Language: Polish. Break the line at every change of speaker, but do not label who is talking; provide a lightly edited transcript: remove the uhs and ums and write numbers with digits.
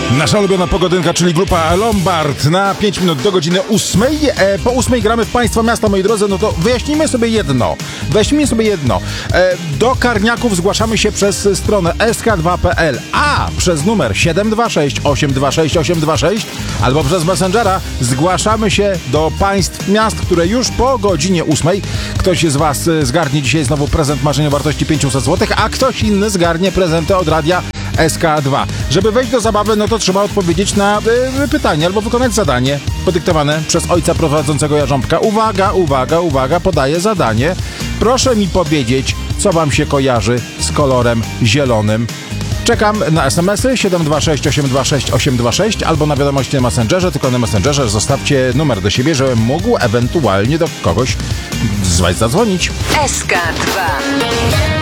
Nasza ulubiona pogodynka, czyli grupa Lombard na 5 minut do godziny 8. Po 8 gramy w Państwa Miasta, moi drodzy, no to wyjaśnijmy sobie jedno. Do Karniaków zgłaszamy się przez stronę sk2.pl, a przez numer 726 826 826 albo przez Messengera zgłaszamy się do Państw Miast, które już po godzinie 8. Ktoś z Was zgarnie dzisiaj znowu prezent marzenia o wartości 500 zł, a ktoś inny zgarnie prezenty od radia SK2. Żeby wejść do zabawy, no to trzeba odpowiedzieć na pytanie albo wykonać zadanie podyktowane przez ojca prowadzącego Jarząbka. Uwaga, podaję zadanie. Proszę mi powiedzieć, co Wam się kojarzy z kolorem zielonym. Czekam na SMS-y 726 826 826 albo na wiadomości na Messengerze, tylko na Messengerze zostawcie numer do siebie, żebym mógł ewentualnie do kogoś z Was zadzwonić.
SK2